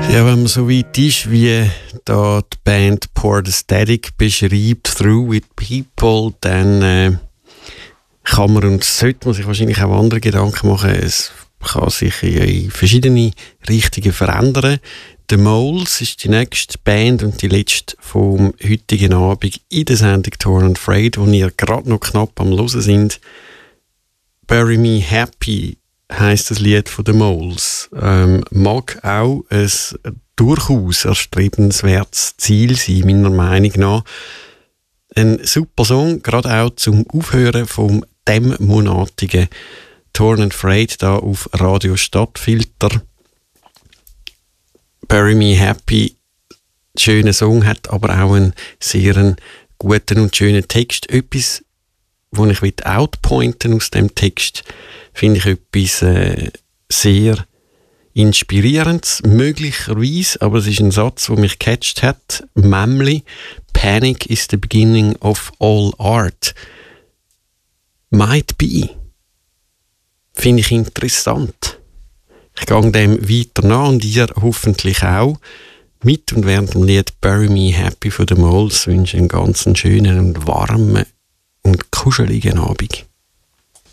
Ja, wenn man so weit ist, wie da die Band Pour the Static beschreibt, Through with People, dann kann man und sollte man sich wahrscheinlich auch andere Gedanken machen. Es kann sich in verschiedene Richtungen verändern. The Moles ist die nächste Band und die letzte vom heutigen Abend in der Sendung Torn and Frayed, wo ihr gerade noch knapp am Hören sind. Bury Me Happy heisst das Lied von The Moles. Mag auch ein durchaus erstrebenswertes Ziel sein, meiner Meinung nach. Ein super Song, gerade auch zum Aufhören vom monatigen Torn and Frayed da auf Radio Stadtfilter. Bury Me Happy, schöner Song, hat aber auch einen sehr guten und schönen Text. Etwas, wo ich outpointen aus dem Text, finde ich etwas sehr Inspirierendes, möglicherweise, aber es ist ein Satz, der mich gecatcht hat, nämlich Panic is the beginning of all art. Might be. Finde ich interessant. Ich gehe dem weiter nach und ihr hoffentlich auch. Mit und während dem Lied Bury Me Happy von The Moles wünsche ich einen ganz schönen und warmen und kuscheligen Abend.